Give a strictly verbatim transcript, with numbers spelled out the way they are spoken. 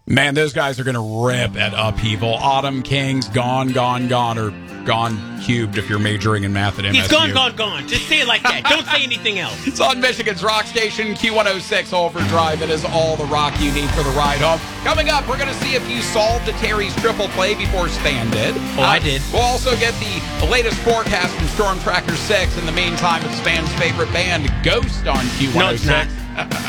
Man, those guys are going to rip at Upheaval. Autumn Kings, gone, gone, gone, or gone cubed if you're majoring in math at M S U. He's gone, gone, gone. Just say it like that. Don't say anything else. It's on Michigan's Rock Station, Q one oh six Overdrive. It is all the rock you need for the ride home. Coming up, we're going to see if you solved a Terry's triple play before Span did. Oh, uh, I did. We'll also get the latest forecast from Storm Tracker six. In the meantime, it's Span's favorite band, Ghost, on Q one oh six. No, it's not.